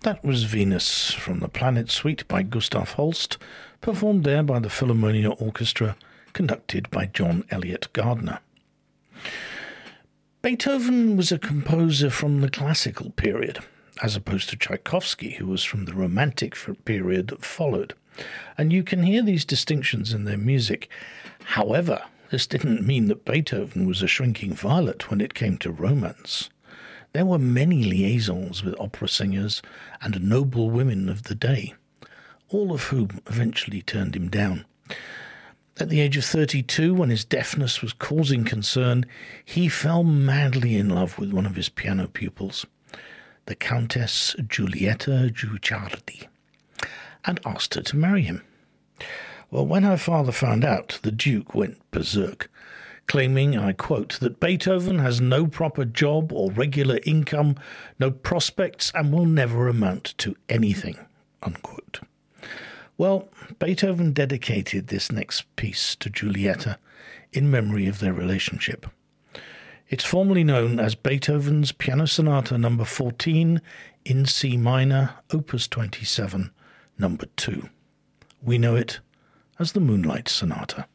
That was Venus from the Planet Suite by Gustav Holst, performed there by the Philharmonia Orchestra, conducted by John Elliott Gardner. Beethoven was a composer from the classical period, as opposed to Tchaikovsky, who was from the romantic period that followed. And you can hear these distinctions in their music. However, this didn't mean that Beethoven was a shrinking violet when it came to romance. There were many liaisons with opera singers and noble women of the day, all of whom eventually turned him down. At the age of 32, when his deafness was causing concern, he fell madly in love with one of his piano pupils, the Countess Giulietta Guicciardi, and asked her to marry him. Well, when her father found out, the Duke went berserk, claiming, I quote, that Beethoven has no proper job or regular income, no prospects, and will never amount to anything, unquote. Well, Beethoven dedicated this next piece to Giulietta in memory of their relationship. It's formally known as Beethoven's Piano Sonata No. 14 in C minor, Opus 27, No. 2. We know it as the Moonlight Sonata.